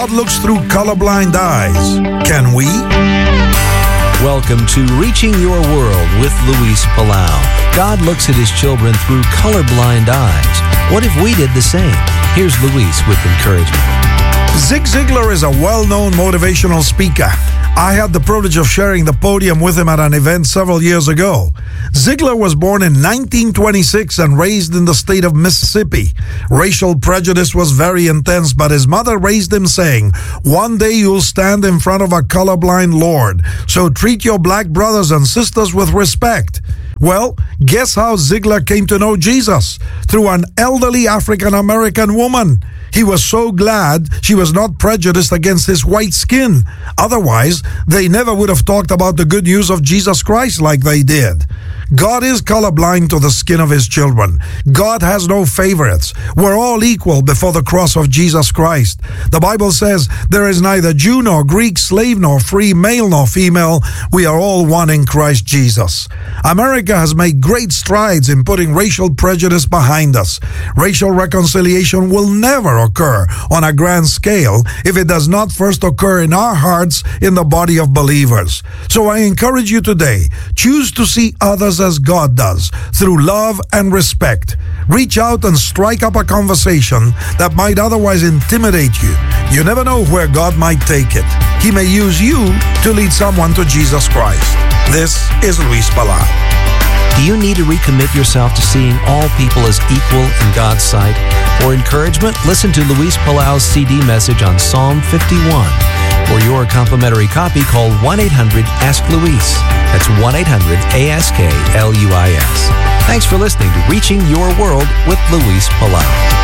God looks through colorblind eyes. Can we? Welcome to Reaching Your World with Luis Palau. God looks at his children through colorblind eyes. What if we did the same? Here's Luis with encouragement. Zig Ziglar is a well-known motivational speaker. I had the privilege of sharing the podium with him at an event several years ago. Ziglar was born in 1926 and raised in the state of Mississippi. Racial prejudice was very intense, but his mother raised him saying, "One day you'll stand in front of a colorblind Lord, so treat your black brothers and sisters with respect." Well, guess how Ziglar came to know Jesus? Through an elderly African-American woman. He was so glad she was not prejudiced against his white skin. Otherwise, they never would have talked about the good news of Jesus Christ like they did. God is colorblind to the skin of his children. God has no favorites. We're all equal before the cross of Jesus Christ. The Bible says there is neither Jew nor Greek, slave nor free, male nor female. We are all one in Christ Jesus. America has made great strides in putting racial prejudice behind us. Racial reconciliation will never occur on a grand scale if it does not first occur in our hearts in the body of believers. So I encourage you today, choose to see others as God does, through love and respect. Reach out and strike up a conversation that might otherwise intimidate you. You never know where God might take it. He may use you to lead someone to Jesus Christ. This is Luis Palau. Do you need to recommit yourself to seeing all people as equal in God's sight? For encouragement, listen to Luis Palau's CD message on Psalm 51. For your complimentary copy, call 1-800-ASK-LUIS. That's 1-800-ASK-LUIS. Thanks for listening to Reaching Your World with Luis Palau.